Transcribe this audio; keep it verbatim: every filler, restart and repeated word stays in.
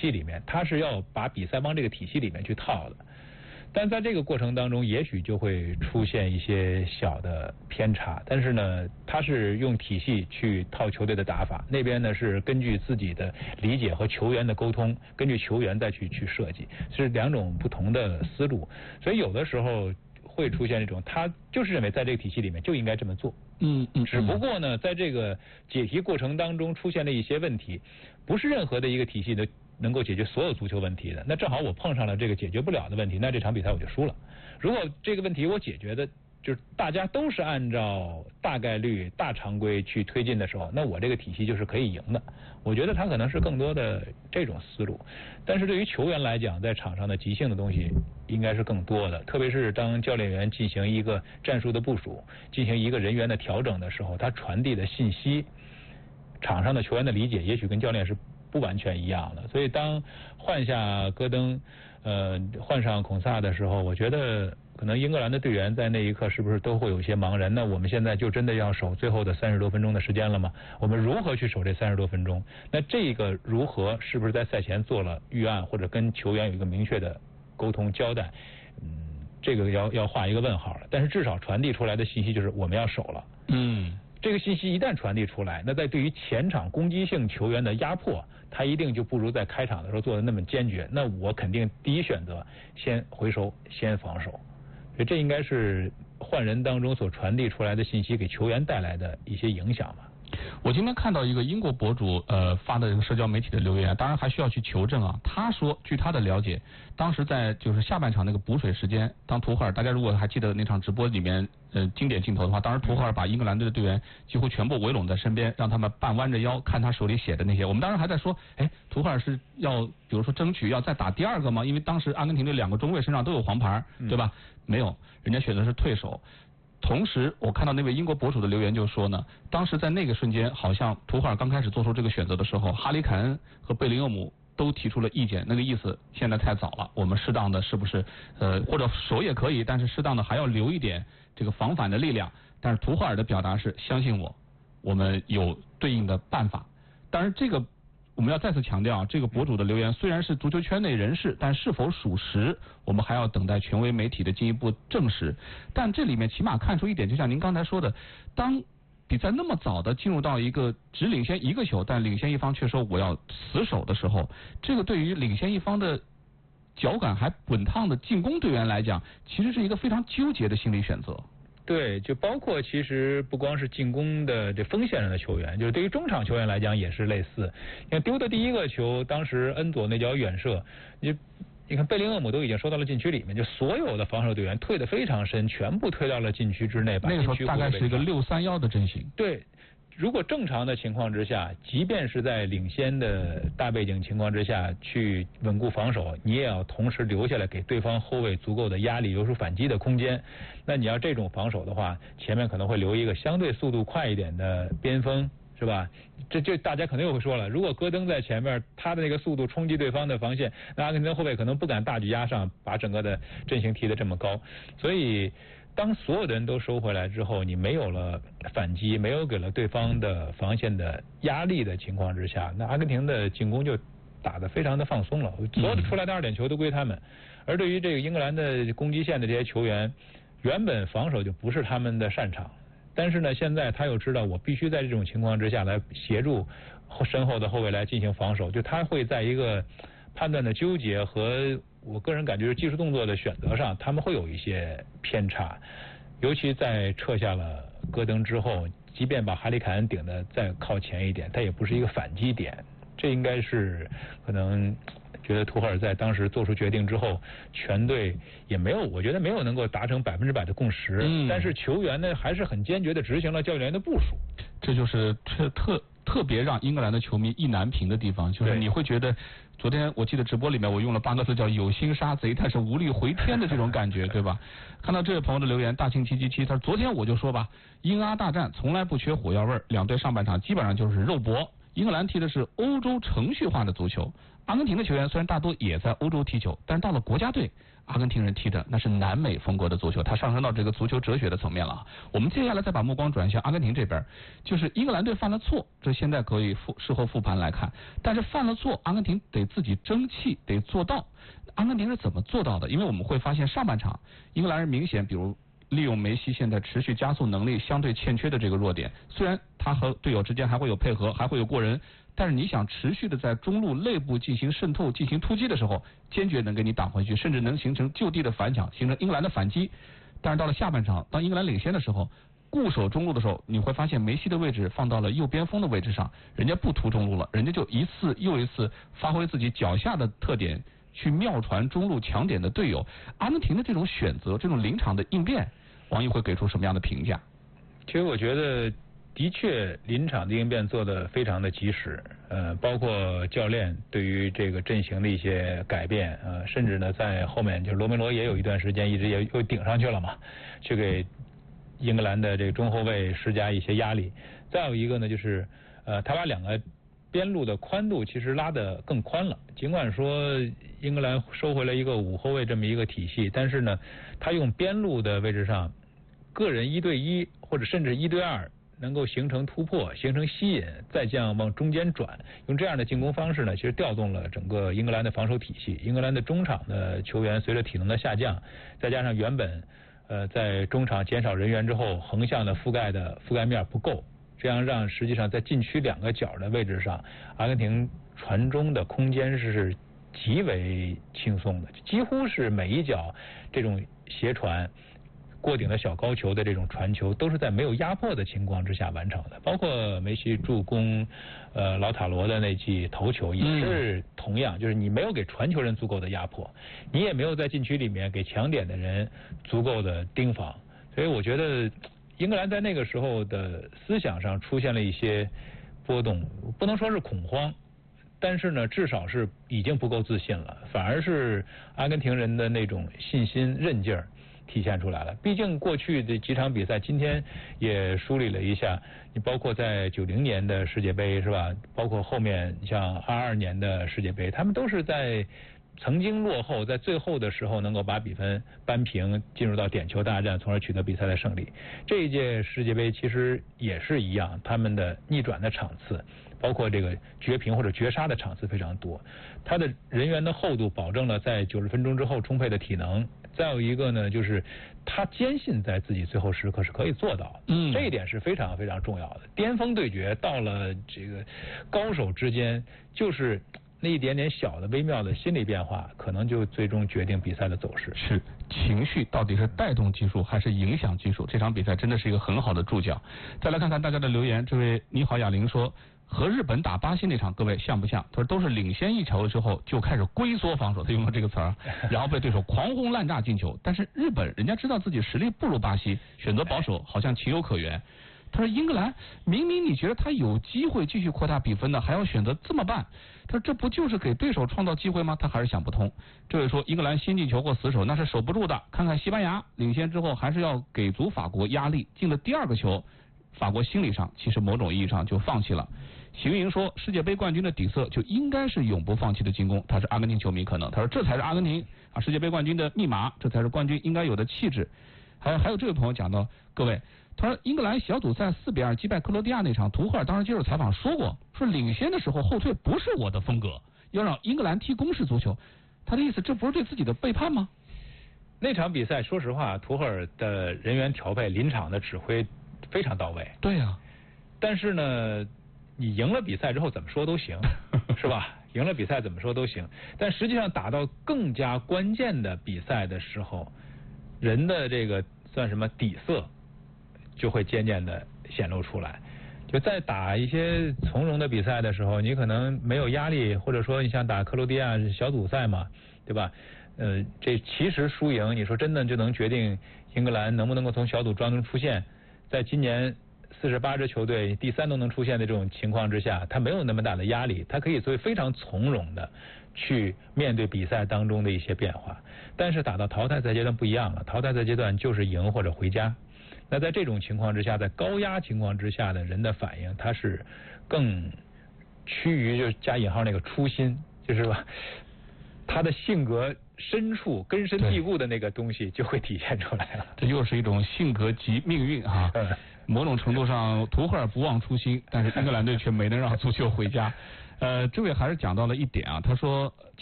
系里面，他是要把比赛往这个体系里面去套的。但在这个过程当中，也许就会出现一些小的偏差。但是呢，他是用体系去套球队的打法，那边呢是根据自己的理解和球员的沟通，根据球员再去去设计，是两种不同的思路。所以有的时候会出现这种，他就是认为在这个体系里面就应该这么做。 嗯嗯。 只不过呢，在这个解题过程当中出现了一些问题，不是任何的一个体系的能够解决所有足球问题的。那正好我碰上了这个解决不了的问题，那这场比赛我就输了。如果这个问题我解决的就是大家都是按照大概率大常规去推进的时候，那我这个体系就是可以赢的。我觉得他可能是更多的这种思路。但是对于球员来讲，在场上的即兴的东西应该是更多的，特别是当教练员进行一个战术的部署，进行一个人员的调整的时候，他传递的信息，场上的球员的理解也许跟教练是不完全一样的。所以当换下戈登呃换上孔萨的时候，我觉得可能英格兰的队员在那一刻是不是都会有些茫然？那我们现在就真的要守最后的三十多分钟的时间了吗？我们如何去守这三十多分钟？那这个如何是不是在赛前做了预案，或者跟球员有一个明确的沟通交代？嗯，这个要要画一个问号了。但是至少传递出来的信息就是我们要守了。 嗯， 这个信息一旦传递出来，那在对于前场攻击性球员的压迫，他一定就不如在开场的时候做的那么坚决。那我肯定第一选择先回收，先防守。所以这应该是换人当中所传递出来的信息给球员带来的一些影响吧。 我今天看到一个英国博主呃发的这个社交媒体的留言，当然还需要去求证啊。他说，据他的了解，当时在就是下半场那个补水时间，当图赫尔，大家如果还记得那场直播里面呃经典镜头的话，当时图赫尔把英格兰队的队员几乎全部围拢在身边，让他们半弯着腰看他手里写的那些。我们当时还在说，哎，图赫尔是要比如说争取要再打第二个吗？因为当时阿根廷队两个中卫身上都有黄牌，对吧？没有，人家选择是退守。同时我看到那位英国博主的留言就说呢，当时在那个瞬间，好像图赫尔刚开始做出这个选择的时候，哈里凯恩和贝林厄姆都提出了意见，那个意思现在太早了，我们适当的是不是呃或者守也可以，但是适当的还要留一点这个防反的力量。但是图赫尔的表达是相信我，我们有对应的办法。当然这个我们要再次强调，这个博主的留言虽然是足球圈内人士，但是否属实，我们还要等待权威媒体的进一步证实。但这里面起码看出一点，就像您刚才说的，当比赛那么早的进入到一个只领先一个球，但领先一方却说我要死守的时候，这个对于领先一方的脚感还滚烫的进攻队员来讲，其实是一个非常纠结的心理选择。 对，就包括其实不光是进攻的这锋线上的球员，就是对于中场球员来讲也是类似。你看丢的第一个球，当时恩佐那脚远射，你你看贝林厄姆都已经收到了禁区里面，就所有的防守队员退得非常深，全部退到了禁区之内。把那个时候大概是一个六三幺的阵型。 对。如果正常的情况之下，即便是在领先的大背景情况之下去稳固防守，你也要同时留下来给对方后卫足够的压力，留出反击的空间。那你要这种防守的话，前面可能会留一个相对速度快一点的边锋，是吧？这这大家可能又会说了，如果戈登在前面，他的那个速度冲击对方的防线，那阿根廷后卫可能不敢大举压上，把整个的阵型提得这么高。所以当所有的人都收回来之后，你没有了反击，没有给了对方的防线的压力的情况之下，那阿根廷的进攻就打得非常的放松了，所有的出来的二点球都归他们。而对于这个英格兰的攻击线的这些球员，原本防守就不是他们的擅长，但是呢，现在他又知道我必须在这种情况之下来协助身后的后卫来进行防守，就他会在一个判断的纠结和我个人感觉是技术动作的选择上，他们会有一些偏差。尤其在撤下了戈登之后，即便把哈里凯恩顶得再靠前一点，他也不是一个反击点。这应该是可能觉得图赫尔在当时做出决定之后，全队也没有，我觉得没有能够达成百分之百的共识。嗯，但是球员呢还是很坚决的执行了教练员的部署。 这就是特特特别让英格兰的球迷意难平的地方，就是你会觉得，昨天我记得直播里面我用了八个字叫有心杀贼，但是无力回天的这种感觉，对吧？看到这位朋友的留言，大庆七七七，他说昨天我就说吧，英阿大战从来不缺火药味儿，两队上半场基本上就是肉搏。英格兰踢的是欧洲程序化的足球， 阿根廷的球员虽然大多也在欧洲踢球，但是到了国家队，阿根廷人踢的那是南美风格的足球，它上升到这个足球哲学的层面了。我们接下来再把目光转向阿根廷这边，就是英格兰队犯了错，这现在可以复事后复盘来看，但是犯了错，阿根廷得自己争气，得做到。阿根廷是怎么做到的？因为我们会发现上半场英格兰人明显，比如利用梅西现在持续加速能力相对欠缺的这个弱点，虽然他和队友之间还会有配合，还会有过人，但是你想持续的在中路内部进行渗透、进行突击的时候，坚决能给你挡回去，甚至能形成就地的反抢，形成英格兰的反击。但是到了下半场，当英格兰领先的时候，固守中路的时候，你会发现梅西的位置放到了右边锋的位置上，人家不突中路了，人家就一次又一次发挥自己脚下的特点，去妙传中路强点的队友。阿根廷的这种选择，这种临场的应变，王毅会给出什么样的评价？ 其实我觉得的确临场的应变做得非常的及时，呃，包括教练对于这个阵型的一些改变，呃，甚至呢在后面就是罗梅罗也有一段时间一直也又顶上去了嘛，去给英格兰的这个中后卫施加一些压力。再有一个呢就是呃他把两个边路的宽度其实拉得更宽了，尽管说英格兰收回了一个五后卫这么一个体系，但是呢他用边路的位置上个人一对一或者甚至一对二能够形成突破，形成吸引，再这样往中间转，用这样的进攻方式呢，其实调动了整个英格兰的防守体系。英格兰的中场的球员随着体能的下降，再加上原本呃在中场减少人员之后，横向的覆盖的覆盖面不够，这样让实际上在禁区两个角的位置上，阿根廷传中的空间是极为轻松的，几乎是每一脚这种斜传过顶的小高球的这种传球都是在没有压迫的情况之下完成的，包括梅西助攻呃老塔罗的那记头球也是同样，就是你没有给传球人足够的压迫，你也没有在禁区里面给强点的人足够的盯防，所以我觉得英格兰在那个时候的思想上出现了一些波动，不能说是恐慌，但是呢至少是已经不够自信了，反而是阿根廷人的那种信心韧劲儿体现出来了。毕竟过去的几场比赛，今天也梳理了一下，你包括在九零年的世界杯是吧，包括后面像二二年的世界杯，他们都是在曾经落后，在最后的时候能够把比分扳平，进入到点球大战，从而取得比赛的胜利。这一届世界杯其实也是一样，他们的逆转的场次，包括这个绝平或者绝杀的场次非常多，他的人员的厚度保证了在九十分钟之后充沛的体能。再有一个呢，就是他坚信在自己最后时刻是可以做到的，嗯，这一点是非常非常重要的。巅峰对决到了这个高手之间，就是那一点点小的微妙的心理变化，可能就最终决定比赛的走势。 是情绪到底是带动技术还是影响技术？这场比赛真的是一个很好的注脚。再来看看大家的留言，这位你好哑铃说，和日本打巴西那场，各位像不像？他说都是领先一球之后就开始龟缩防守，他用了这个词儿，然后被对手狂轰滥炸进球。但是日本人家知道自己实力不如巴西，选择保守，好像情有可原。他说英格兰明明你觉得他有机会继续扩大比分的，还要选择这么办？他说这不就是给对手创造机会吗？他还是想不通。这位说英格兰先进球或死守那是守不住的，看看西班牙领先之后还是要给足法国压力，进了第二个球，法国心理上其实某种意义上就放弃了。邢云说世界杯冠军的底色就应该是永不放弃的进攻，他是阿根廷球迷可能，他说这才是阿根廷啊世界杯冠军的密码，这才是冠军应该有的气质。还有还有这位朋友讲到，各位他说英格兰小组赛四比二击败克罗地亚那场，图赫尔当时接受采访说过，说领先的时候后退不是我的风格，要让英格兰踢攻势足球。他的意思这不是对自己的背叛吗？ 那场比赛说实话，图赫尔的人员调配、临场的指挥非常到位。 对呀、啊， 但是呢，你赢了比赛之后怎么说都行，是吧？赢了比赛怎么说都行。但实际上打到更加关键的比赛的时候，人的这个算什么底色就会渐渐的显露出来。就在打一些从容的比赛的时候，你可能没有压力，或者说你像打克罗地亚小组赛嘛，对吧？呃，这其实输赢，你说真的就能决定英格兰能不能够从小组当中出现？在今年四十八支球队第三都能出现的这种情况之下，他没有那么大的压力，他可以作为非常从容的去面对比赛当中的一些变化。但是打到淘汰赛阶段不一样了，淘汰赛阶段就是赢或者回家。那在这种情况之下，在高压情况之下的人的反应，他是更趋于就加引号那个初心， 就是吧，他的性格深处根深蒂固的那个东西就会体现出来了。 这又是一种性格及命运啊。某种程度上，图赫尔不忘初心，但是英格兰队却没能让足球回家。呃，这位还是讲到了一点啊，他说。